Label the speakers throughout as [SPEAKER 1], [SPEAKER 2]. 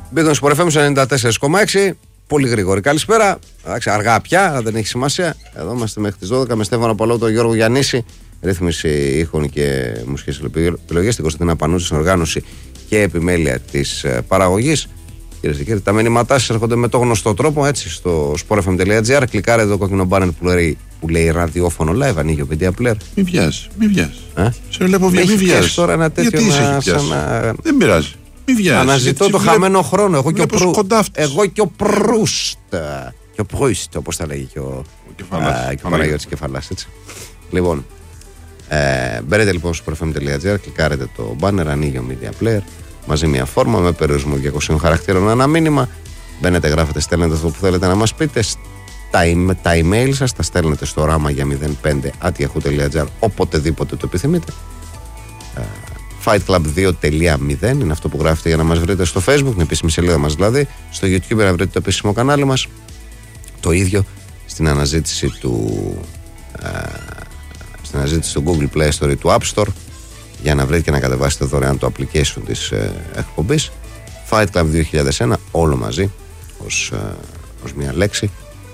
[SPEAKER 1] Μπήκαν στο FM 94,6. Πολύ γρήγορη καλησπέρα. Αργά πια, δεν έχει σημασία. Εδώ είμαστε μέχρι τις 12 με Στέφανο Παλό, τον Γιώργο Γιαννίση. Ρύθμιση ήχων και μουσικές επιλογές. Την Κωνσταντίνα Πανούση στην οργάνωση και επιμέλεια της παραγωγής. Κυρίες και κύριοι, τα μηνύματά σας έρχονται με το γνωστό τρόπο. Έτσι, στο sportfm.gr. Κλικάρετε το κόκκινο μπάνερ που λέει ραδιόφωνο live. Ανοίγει ο Media Player.
[SPEAKER 2] Μην βιάζει. Σε βλέπω μη βιάζει.
[SPEAKER 1] Τώρα ένα τέτοιο
[SPEAKER 2] δεν πειράζει.
[SPEAKER 1] Αναζητώ το χαμένο χρόνο. Εγώ και ο Προύστ. Και ο Προύστ, όπως τα λέγει και ο Παναγιώτης Κεφαλάς. Λοιπόν, μπαίνετε λοιπόν στο sportfm.gr, κλικάρετε το banner, ανοίγει ο Media Player. Μαζί μια φόρμα με περιορισμό 200 χαρακτήρων ένα μήνυμα. Μπαίνετε, γράφετε, στέλνετε αυτό που θέλετε να μας πείτε. Τα email σας τα στέλνετε στο ράμα για 05@yahoo.gr οποτεδήποτε το επιθυμείτε. Fightclub2.0 είναι αυτό που γράφετε για να μας βρείτε στο Facebook, την επίσημη σελίδα μας δηλαδή. Στο YouTube να βρείτε το επίσημο κανάλι μας. Το ίδιο στην αναζήτηση του Google Play Store ή του App Store για να βρείτε και να κατεβάσετε δωρεάν το application της εκπομπής. Fight Club 2001, όλο μαζί ως μια λέξη.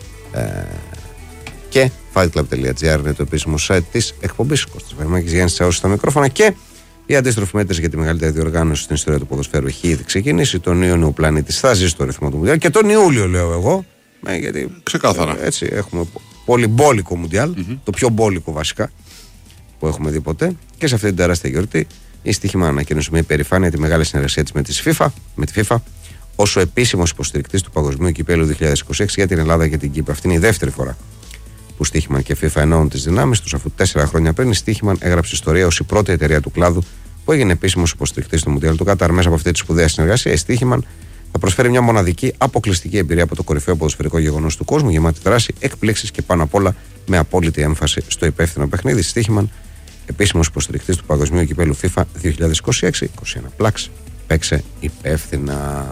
[SPEAKER 1] Και fightclub.gr είναι το επίσημο site της εκπομπής. Κώστας Βερμάκης, Γιάννης Τσαούσης στα μικρόφωνα. Και η αντίστροφη μέτρηση για τη μεγαλύτερη διοργάνωση στην ιστορία του ποδοσφαίρου έχει ήδη ξεκινήσει. Τον Ιούνιο ο πλανήτης θα ζει στο ρυθμό του Μουντιάλ. Και τον Ιούλιο, λέω εγώ. Γιατί
[SPEAKER 2] ξεκάθαρα.
[SPEAKER 1] Έτσι έχουμε πολύ μπόλικο Μουντιάλ. Το πιο μπόλικο βασικά που έχουμε δει ποτέ. Και σε αυτή την τεράστια γιορτή η Στοίχημα ανακοίνωσε με υπερηφάνεια τη μεγάλη συνεργασία της με τη FIFA ως ο επίσημος υποστηρικτής του Παγκοσμίου Κυπέλλου 2026 για την Ελλάδα και την Κύπρο. Αυτή είναι η δεύτερη φορά που Στοίχημαν και FIFA ενώνουν τις δυνάμεις τους, αφού 4 χρόνια πριν η Στοίχημαν έγραψε ιστορία ως η πρώτη εταιρεία του κλάδου που έγινε επίσημος υποστηρικτής του Μουντιάλ του Κατάρ. Μέσα από αυτή τη σπουδαία συνεργασία, η Στοίχημαν θα προσφέρει μια μοναδική αποκλειστική εμπειρία από το κορυφαίο ποδοσφαιρικό γεγονός του κόσμου, γεμάτη δράση, εκπλήξεις και πάνω απ' όλα με απόλυτη έμφαση στο υπεύθυνο παιχνίδι. Στοίχημαν, επίσημος υποστηρικτής του Παγκοσμίου Κυπέλλου FIFA 2026. 21 πλάξ. Παίξε υπεύθυνα.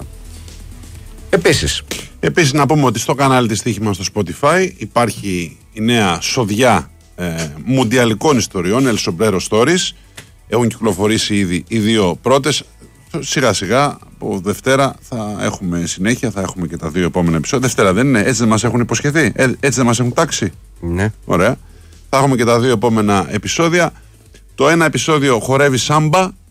[SPEAKER 2] Επίσης να πούμε ότι στο κανάλι της Στοίχημα στο Spotify υπάρχει η νέα σοδιά μουντιαλικών ιστοριών, El Sombrero Stories. Έχουν κυκλοφορήσει ήδη οι 2 πρώτες. Σιγά σιγά από Δευτέρα θα έχουμε συνέχεια, θα έχουμε και τα 2 επόμενα επεισόδια. Δευτέρα δεν είναι, έτσι δεν μας έχουν υποσχεθεί, έτσι δεν μας έχουν τάξει.
[SPEAKER 1] Ναι.
[SPEAKER 2] Ωραία. Θα έχουμε και τα 2 επόμενα επεισόδια. Το ένα επεισόδιο χορεύει σάμπα,